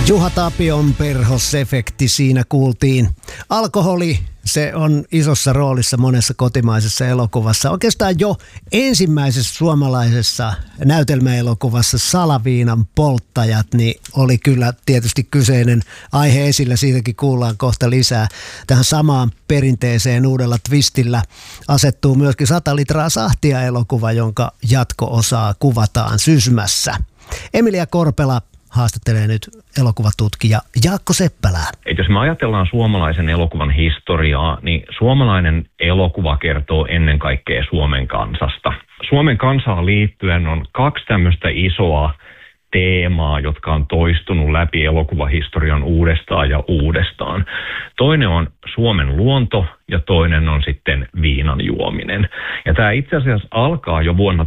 Juha Tapion perhosefekti siinä kuultiin. Alkoholi, se on isossa roolissa monessa kotimaisessa elokuvassa. Oikeastaan jo ensimmäisessä suomalaisessa näytelmäelokuvassa Salaviinan polttajat, niin oli kyllä tietysti kyseinen aihe esillä. Siitäkin kuullaan kohta lisää. Tähän samaan perinteeseen uudella twistillä asettuu myöskin 100 litraa sahtia elokuva, jonka jatko-osaa kuvataan Sysmässä. Emilia Korpela haastattelee nyt elokuvatutkija Jaakko Seppälää. Jos me ajatellaan suomalaisen elokuvan historiaa, niin suomalainen elokuva kertoo ennen kaikkea Suomen kansasta. Suomen kansaan liittyen on 2 tämmöistä isoa teemaa, jotka on toistunut läpi elokuvahistorian uudestaan ja uudestaan. Toinen on Suomen luonto ja toinen on sitten viinan juominen. Ja tämä itse asiassa alkaa jo vuonna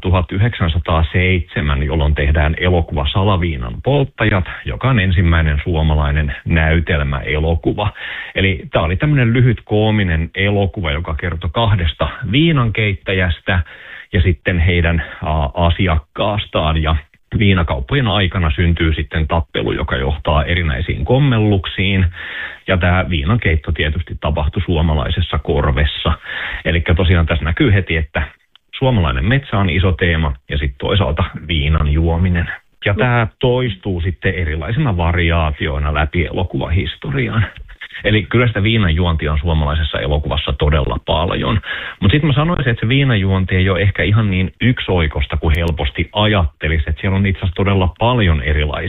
1907, jolloin tehdään elokuva Salaviinan polttajat, joka on ensimmäinen suomalainen näytelmäelokuva. Eli tämä oli tämmöinen lyhyt koominen elokuva, joka kertoi 2 viinankeittäjästä ja sitten heidän asiakkaastaan. Ja viinakauppojen aikana syntyy sitten tappelu, joka johtaa erinäisiin kommelluksiin. Ja tämä viinankeitto tietysti tapahtui suomalaisessa korvessa. Eli tosiaan tässä näkyy heti, että suomalainen metsä on iso teema ja sitten toisaalta viinan juominen. Ja tämä toistuu sitten erilaisina variaatioina läpi elokuvahistoriaan. Eli kyllä sitä viinanjuontia on suomalaisessa elokuvassa todella paljon. Mutta sitten mä sanoisin, että se viinanjuonti ei ole ehkä ihan niin yksioikosta kuin helposti ajattelisi. Että siellä on itse asiassa todella paljon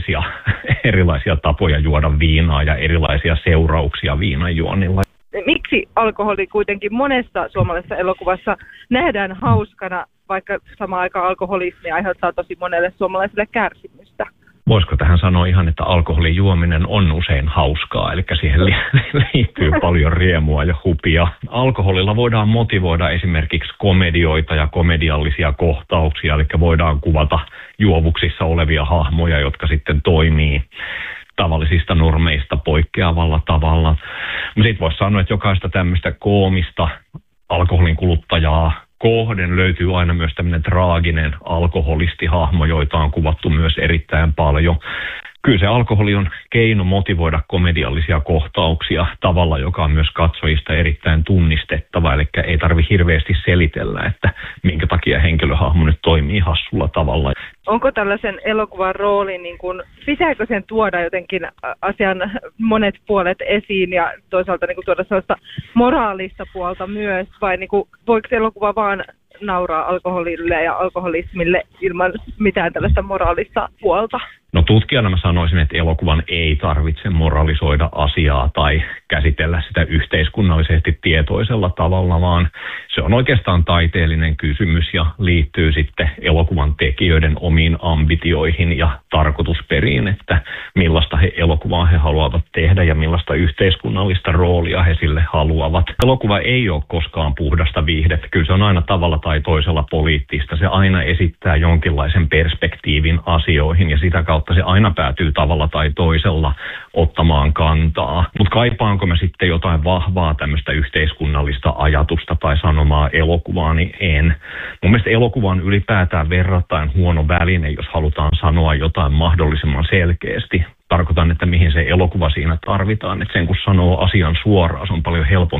erilaisia tapoja juoda viinaa ja erilaisia seurauksia viinanjuonnilla. Miksi alkoholi kuitenkin monessa suomalaisessa elokuvassa nähdään hauskana, vaikka samaan aikaan alkoholismi aiheuttaa tosi monelle suomalaiselle kärsimystä? Voisiko tähän sanoa ihan, että alkoholin juominen on usein hauskaa, eli siihen liittyy paljon riemua ja hupia. Alkoholilla voidaan motivoida esimerkiksi komedioita ja komediallisia kohtauksia, eli voidaan kuvata juovuksissa olevia hahmoja, jotka sitten toimii tavallisista normeista poikkeavalla tavalla. Sitten voisi sanoa, että jokaista tämmöistä koomista alkoholin kuluttajaa kohden löytyy aina myös tämmöinen traaginen alkoholistihahmo, joita on kuvattu myös erittäin paljon. Kyllä se alkoholi on keino motivoida komediallisia kohtauksia tavalla, joka on myös katsojista erittäin tunnistettava. Eli ei tarvitse hirveästi selitellä, että minkä takia henkilöhahmo nyt toimii hassulla tavalla. Onko tällaisen elokuvan rooli, pitääkö sen tuoda jotenkin asian monet puolet esiin ja toisaalta tuoda sellaista moraalista puolta myös? Vai voiko elokuva vaan nauraa alkoholille ja alkoholismille ilman mitään tällaista moraalista puolta? No tutkijana mä sanoisin, että elokuvan ei tarvitse moralisoida asiaa tai käsitellä sitä yhteiskunnallisesti tietoisella tavalla, vaan se on oikeastaan taiteellinen kysymys ja liittyy sitten elokuvan tekijöiden omiin ambitioihin ja tarkoitusperiin, että millaista elokuvaa he haluavat tehdä ja millaista yhteiskunnallista roolia he sille haluavat. Elokuva ei ole koskaan puhdasta viihdettä, kyllä se on aina tavalla tai toisella poliittista. Se aina esittää jonkinlaisen perspektiivin asioihin ja sitä kautta se aina päätyy tavalla tai toisella ottamaan kantaa. Mutta kaipaanko mä sitten jotain vahvaa tämmöistä yhteiskunnallista ajatusta tai sanomaa elokuvaa, niin en. Mun mielestä elokuva on ylipäätään verrattain huono väline, jos halutaan sanoa jotain mahdollisimman selkeästi. Tarkoitan, että mihin se elokuva siinä tarvitaan. Että sen kun sanoo asian suoraan, se on paljon helpompi